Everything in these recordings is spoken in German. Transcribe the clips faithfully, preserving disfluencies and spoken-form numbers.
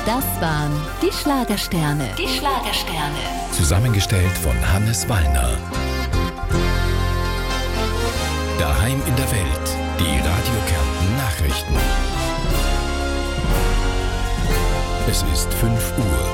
Das waren die Schlagersterne. Die Schlagersterne. Zusammengestellt von Hannes Wallner. Daheim in der Welt. Die Radio Kärnten Nachrichten. Es ist fünf Uhr.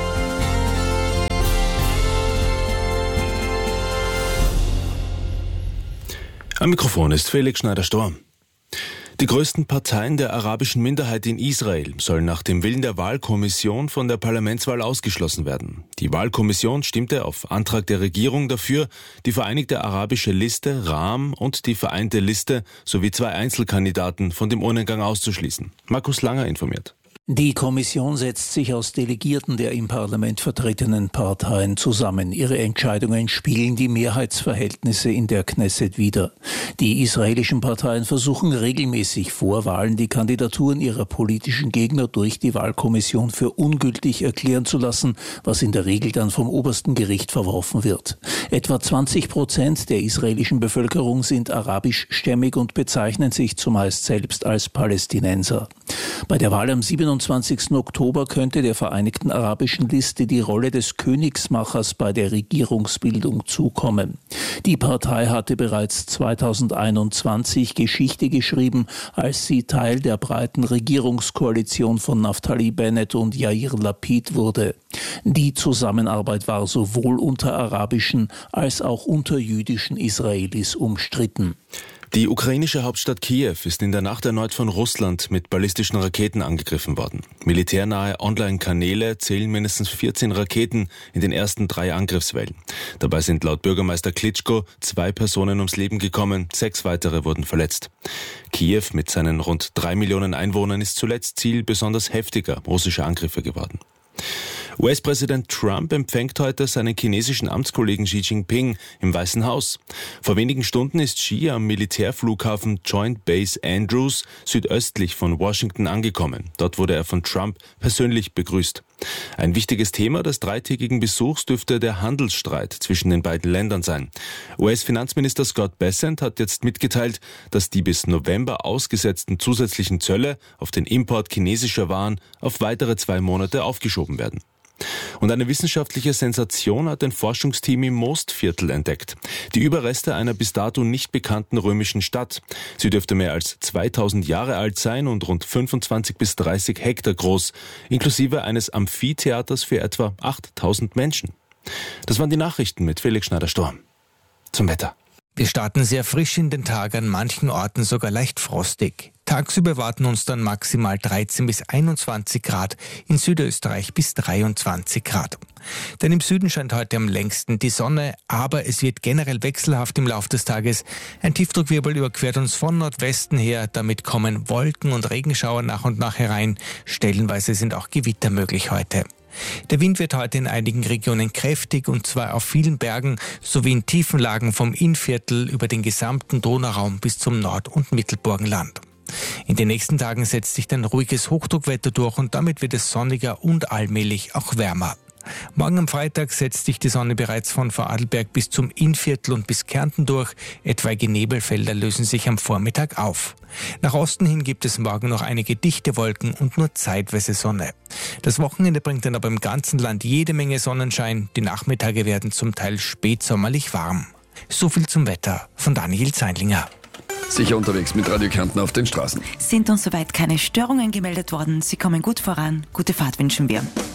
Am Mikrofon ist Felix Schneider-Storm. Die größten Parteien der arabischen Minderheit in Israel sollen nach dem Willen der Wahlkommission von der Parlamentswahl ausgeschlossen werden. Die Wahlkommission stimmte auf Antrag der Regierung dafür, die Vereinigte Arabische Liste, Ram, und die Vereinte Liste sowie zwei Einzelkandidaten von dem Urnengang auszuschließen. Markus Langer informiert. Die Kommission setzt sich aus Delegierten der im Parlament vertretenen Parteien zusammen. Ihre Entscheidungen spiegeln die Mehrheitsverhältnisse in der Knesset wider. Die israelischen Parteien versuchen regelmäßig vor Wahlen die Kandidaturen ihrer politischen Gegner durch die Wahlkommission für ungültig erklären zu lassen, was in der Regel dann vom obersten Gericht verworfen wird. Etwa zwanzig Prozent der israelischen Bevölkerung sind arabischstämmig und bezeichnen sich zumeist selbst als Palästinenser. Bei der Wahl am siebenundzwanzigsten Oktober könnte der Vereinigten Arabischen Liste die Rolle des Königsmachers bei der Regierungsbildung zukommen. Die Partei hatte bereits zweitausendeinundzwanzig Geschichte geschrieben, als sie Teil der breiten Regierungskoalition von Naftali Bennett und Yair Lapid wurde. Die Zusammenarbeit war sowohl unter arabischen als auch unter jüdischen Israelis umstritten. Die ukrainische Hauptstadt Kiew ist in der Nacht erneut von Russland mit ballistischen Raketen angegriffen worden. Militärnahe Online-Kanäle zählen mindestens vierzehn Raketen in den ersten drei Angriffswellen. Dabei sind laut Bürgermeister Klitschko zwei Personen ums Leben gekommen, sechs weitere wurden verletzt. Kiew mit seinen rund drei Millionen Einwohnern ist zuletzt Ziel besonders heftiger russischer Angriffe geworden. U S-Präsident Trump empfängt heute seinen chinesischen Amtskollegen Xi Jinping im Weißen Haus. Vor wenigen Stunden ist Xi am Militärflughafen Joint Base Andrews südöstlich von Washington angekommen. Dort wurde er von Trump persönlich begrüßt. Ein wichtiges Thema des dreitägigen Besuchs dürfte der Handelsstreit zwischen den beiden Ländern sein. U S-Finanzminister Scott Bessent hat jetzt mitgeteilt, dass die bis November ausgesetzten zusätzlichen Zölle auf den Import chinesischer Waren auf weitere zwei Monate aufgeschoben werden. Und eine wissenschaftliche Sensation hat ein Forschungsteam im Mostviertel entdeckt. Die Überreste einer bis dato nicht bekannten römischen Stadt. Sie dürfte mehr als zweitausend Jahre alt sein und rund fünfundzwanzig bis dreißig Hektar groß, inklusive eines Amphitheaters für etwa achttausend Menschen. Das waren die Nachrichten mit Felix Schneider-Storm. Zum Wetter. Wir starten sehr frisch in den Tag, an manchen Orten sogar leicht frostig. Tagsüber warten uns dann maximal dreizehn bis einundzwanzig Grad, in Südösterreich bis dreiundzwanzig Grad. Denn im Süden scheint heute am längsten die Sonne, aber es wird generell wechselhaft im Laufe des Tages. Ein Tiefdruckwirbel überquert uns von Nordwesten her, damit kommen Wolken und Regenschauer nach und nach herein. Stellenweise sind auch Gewitter möglich heute. Der Wind wird heute in einigen Regionen kräftig, und zwar auf vielen Bergen sowie in tiefen Lagen vom Innviertel über den gesamten Donauraum bis zum Nord- und Mittelburgenland. In den nächsten Tagen setzt sich dann ruhiges Hochdruckwetter durch und damit wird es sonniger und allmählich auch wärmer. Morgen am Freitag setzt sich die Sonne bereits von Vorarlberg bis zum Innviertel und bis Kärnten durch. Etwaige Nebelfelder lösen sich am Vormittag auf. Nach Osten hin gibt es morgen noch einige dichte Wolken und nur zeitweise Sonne. Das Wochenende bringt dann aber im ganzen Land jede Menge Sonnenschein. Die Nachmittage werden zum Teil spätsommerlich warm. So viel zum Wetter von Daniel Zeinlinger. Sicher unterwegs mit Radio Kärnten auf den Straßen. Sind uns soweit keine Störungen gemeldet worden. Sie kommen gut voran. Gute Fahrt wünschen wir.